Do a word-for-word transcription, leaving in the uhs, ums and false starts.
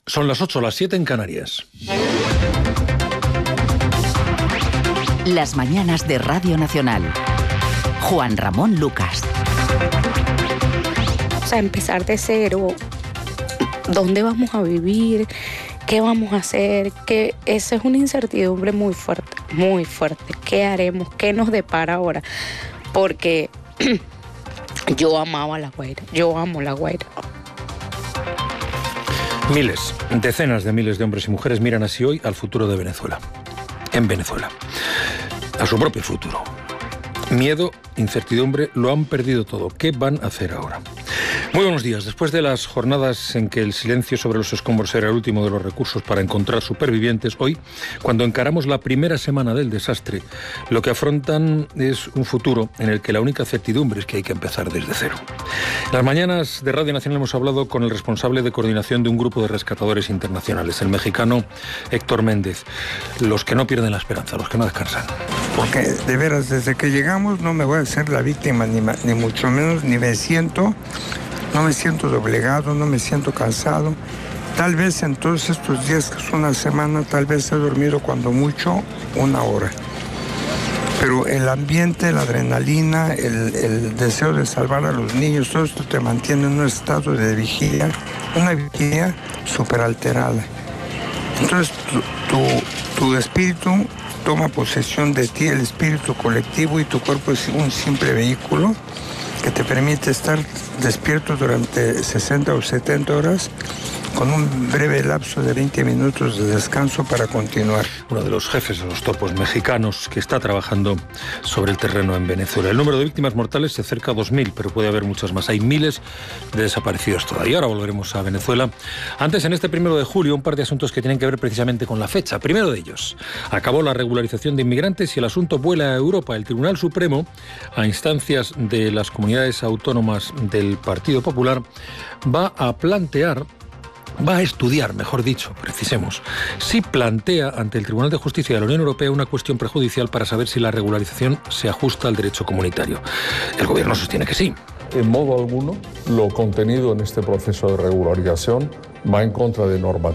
Son las ocho, las siete en Canarias. Las mañanas de Radio Nacional. Juan Ramón Lucas. O sea, empezar de cero. ¿Dónde vamos a vivir? ¿Qué vamos a hacer? Que esa es una incertidumbre muy fuerte, muy fuerte. ¿Qué haremos? ¿Qué nos depara ahora? Porque yo amaba La Guaira, yo amo La Guaira. Miles, decenas de miles de hombres y mujeres miran así hoy al futuro de Venezuela. En Venezuela. A su propio futuro. Miedo, incertidumbre, lo han perdido todo. ¿Qué van a hacer ahora? Muy buenos días. Después de las jornadas en que el silencio sobre los escombros era el último de los recursos para encontrar supervivientes, hoy, cuando encaramos la primera semana del desastre, lo que afrontan es un futuro en el que la única certidumbre es que hay que empezar desde cero. En las mañanas de Radio Nacional hemos hablado con el responsable de coordinación de un grupo de rescatadores internacionales, el mexicano Héctor Méndez. Los que no pierden la esperanza, los que no descansan. Porque de veras, desde que llegamos no me voy a hacer la víctima, ni, ni mucho menos, ni me siento, no me siento doblegado, no me siento cansado. Tal vez en todos estos días, que es una semana, tal vez he dormido cuando mucho una hora. Pero el ambiente, la adrenalina, el, el deseo de salvar a los niños, todo esto te mantiene en un estado de vigilia, una vigilia súper alterada. Entonces tu, tu, tu espíritu toma posesión de ti, el espíritu colectivo, y tu cuerpo es un simple vehículo que te permite estar despierto durante sesenta o setenta horas con un breve lapso de veinte minutos de descanso para continuar. Uno de los jefes de los topos mexicanos que está trabajando sobre el terreno en Venezuela. El número de víctimas mortales se acerca a dos mil, pero puede haber muchas más. Hay miles de desaparecidos todavía. Ahora volveremos a Venezuela. Antes, en este primero de julio, un par de asuntos que tienen que ver precisamente con la fecha. Primero de ellos, acabó la regularización de inmigrantes y el asunto vuela a Europa. El Tribunal Supremo, a instancias de las comunidades autónomas del Partido Popular, va a plantear Va a estudiar, mejor dicho, precisemos, si plantea ante el Tribunal de Justicia de la Unión Europea una cuestión prejudicial para saber si la regularización se ajusta al derecho comunitario. El Gobierno sostiene que sí. En modo alguno, lo contenido en este proceso de regularización va en contra de normativa.